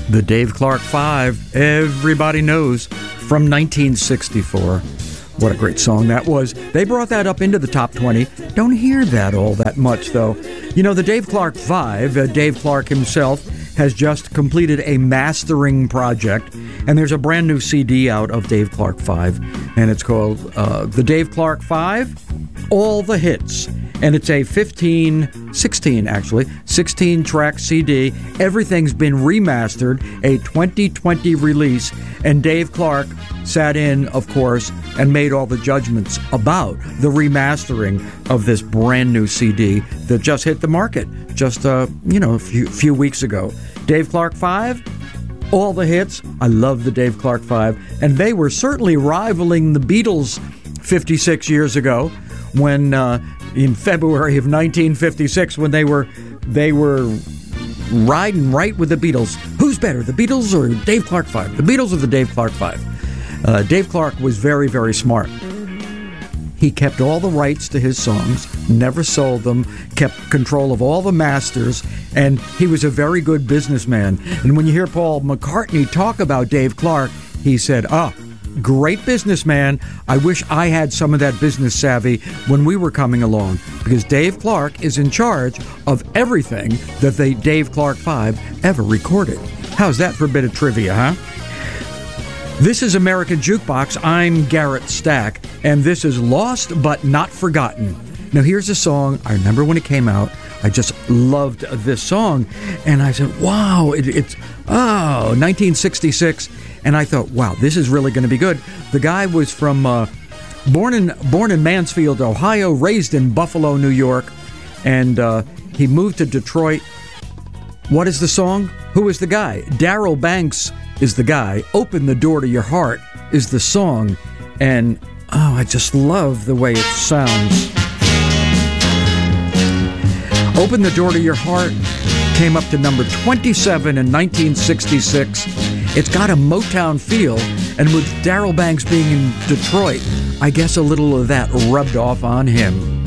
The Dave Clark Five, everybody knows, from 1964. What a great song that was. They brought that up into the top 20. Don't hear that all that much, though. You know, the Dave Clark Five, Dave Clark himself has just completed a mastering project, and there's a brand new CD out of Dave Clark Five, and it's called The Dave Clark Five, All the Hits. And it's a 16-track CD. Everything's been remastered, a 2020 release, and Dave Clark sat in, of course, and made all the judgments about the remastering of this brand new CD that just hit the market just, a few weeks ago. Dave Clark 5, all the hits. I love the Dave Clark 5, and they were certainly rivaling the Beatles 56 years ago when... in February of 1956, when they were riding right with the Beatles. Who's better, the Beatles or Dave Clark 5? The Beatles or the Dave Clark 5? Dave Clark was very, very smart. He kept all the rights to his songs, never sold them, kept control of all the masters, and he was a very good businessman. And when you hear Paul McCartney talk about Dave Clark, he said, great businessman. I wish I had some of that business savvy when we were coming along, because Dave Clark is in charge of everything that the Dave Clark 5 ever recorded. How's that for a bit of trivia, huh? This is American Jukebox. I'm Garrett Stack, and this is Lost But Not Forgotten. Now, here's a song. I remember when it came out. I just loved this song, and I said, wow, it's 1966, and I thought, wow, this is really going to be good. The guy was from born in Mansfield, Ohio, raised in Buffalo, New York, and he moved to Detroit. What is the song? Who is the guy? Darryl Banks is the guy. Open the Door to Your Heart is the song, and I just love the way it sounds. Open the Door to Your Heart came up to number 27 in 1966. It's got a Motown feel, and with Darryl Banks being in Detroit, I guess a little of that rubbed off on him.